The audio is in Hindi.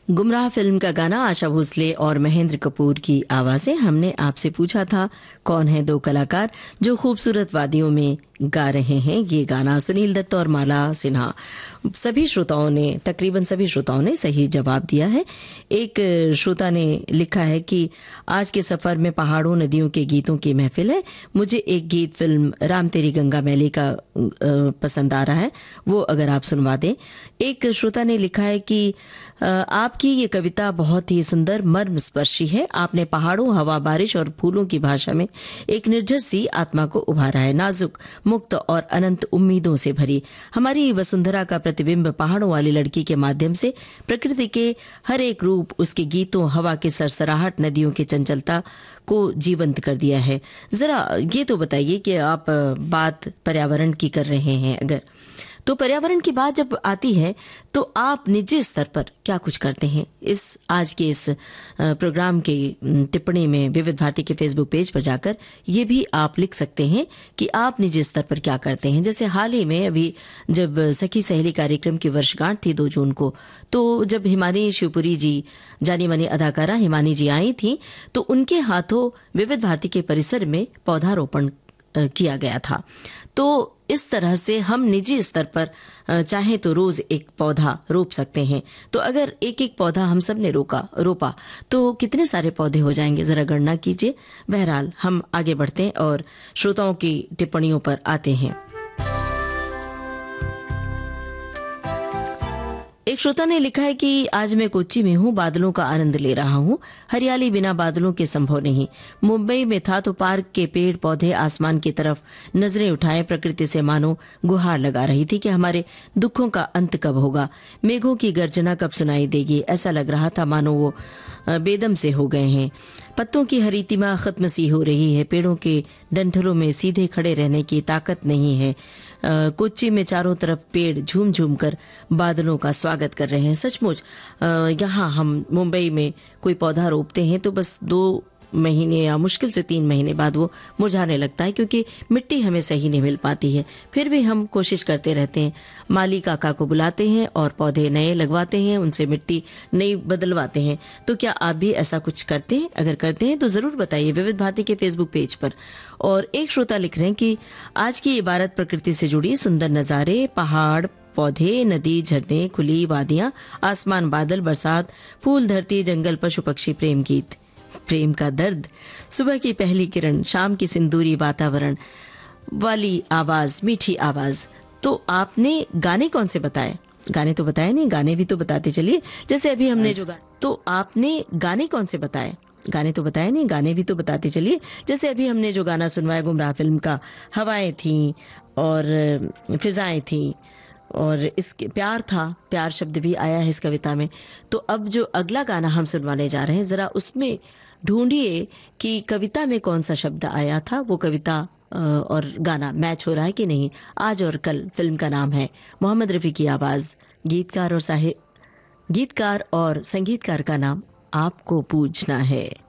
गुमराह फिल्म का गाना आशा भोसले और महेंद्र कपूर की आवाजें। हमने आपसे पूछा था कौन है दो कलाकार जो खूबसूरत वादियों में गा रहे हैं ये गाना। सुनील दत्त और माला सिन्हा, सभी श्रोताओं ने, तकरीबन सभी श्रोताओं ने सही जवाब दिया है। एक श्रोता ने लिखा है कि आज के सफर में पहाड़ों नदियों के गीतों की महफिल है। मुझे एक गीत फिल्म राम तेरी गंगा मैली का पसंद आ रहा है, वो अगर आप सुनवा दें। एक श्रोता ने लिखा है कि आपकी ये कविता बहुत ही सुंदर मर्म स्पर्शी है। आपने पहाड़ों, हवा, बारिश और फूलों की भाषा में एक निर्झर सी आत्मा को उभारा है, नाजुक, मुक्त और अनंत उम्मीदों से भरी। हमारी वसुंधरा का प्रतिबिंब पहाड़ों वाली लड़की के माध्यम से प्रकृति के हर एक रूप, उसके गीतों, हवा के सरसराहट, नदियों की चंचलता को जीवंत कर दिया है। जरा ये तो बताइए कि आप बात पर्यावरण की कर रहे हैं, अगर तो पर्यावरण की बात जब आती है तो आप निजी स्तर पर क्या कुछ करते हैं? इस आज के इस प्रोग्राम के टिप्पणी में विविध भारती के फेसबुक पेज पर जाकर ये भी आप लिख सकते हैं कि आप निजी स्तर पर क्या करते हैं। जैसे हाल ही में अभी जब सखी सहेली कार्यक्रम की वर्षगांठ थी 2 जून को, तो जब हिमानी शिवपुरी जी, जानी मानी अदाकारा हिमानी जी आई थी, तो उनके हाथों विविध भारती के परिसर में पौधारोपण किया गया था। तो इस तरह से हम निजी स्तर पर चाहे तो रोज एक पौधा रोप सकते हैं। तो अगर एक एक पौधा हम सब ने रोपा तो कितने सारे पौधे हो जाएंगे, जरा गणना कीजिए। बहरहाल हम आगे बढ़ते हैं और श्रोताओं की टिप्पणियों पर आते हैं। एक श्रोता ने लिखा है कि आज मैं कोच्चि में हूँ, बादलों का आनंद ले रहा हूँ। हरियाली बिना बादलों के संभव नहीं। मुंबई में था तो पार्क के पेड़ पौधे आसमान की तरफ नजरें उठाए प्रकृति से मानो गुहार लगा रही थी कि हमारे दुखों का अंत कब होगा, मेघों की गर्जना कब सुनाई देगी। ऐसा लग रहा था मानो वो बेदम से हो गए हैं। पत्तों की हरीतिमा खत्म सी हो रही है। पेड़ों के डंठलों में सीधे खड़े रहने की ताकत नहीं है। कोच्चि में चारों तरफ पेड़ झूम झूम कर बादलों का स्वागत कर रहे हैं। सचमुच यहाँ हम मुंबई में कोई पौधा रोपते हैं तो बस 2 महीने या मुश्किल से 3 महीने बाद वो मुरझाने लगता है, क्योंकि मिट्टी हमें सही नहीं मिल पाती है। फिर भी हम कोशिश करते रहते हैं। माली काका को बुलाते हैं और पौधे नए लगवाते हैं, उनसे मिट्टी नई बदलवाते हैं। तो क्या आप भी ऐसा कुछ करते हैं? अगर करते हैं तो जरूर बताइए विविध भारती के फेसबुक पेज पर। और एक श्रोता लिख रहे हैं कि आज की इबारत प्रकृति से जुड़ी सुंदर नजारे, पहाड़, पौधे, नदी, झरने, खुली वादियां, आसमान, बादल, बरसात, फूल, धरती, जंगल, पशु पक्षी, प्रेम गीत, प्रेम का दर्द, सुबह की पहली किरण, शाम की सिंदूरी वातावरण वाली आवाज, मीठी आवाज। तो आपने गाने कौन से बताए? गाने तो बताए नहीं, गाने भी तो बताते चलिए। जैसे अभी हमने जो तो आपने गाने कौन से बताए? गाने तो बताए नहीं, गाने भी तो बताते चलिए। जैसे अभी हमने जो गाना सुनवाया गुमराह फिल्म का, हवाएं थी और फिजाएं थी और इसके प्यार था, प्यार शब्द भी आया है इस कविता में। तो अब जो अगला गाना हम सुनवाने जा रहे हैं, जरा उसमें ढूंढिए कि कविता में कौन सा शब्द आया था। वो कविता और गाना मैच हो रहा है कि नहीं। आज और कल फिल्म का नाम है, मोहम्मद रफी की आवाज, गीतकार और संगीतकार का नाम आपको पूछना है।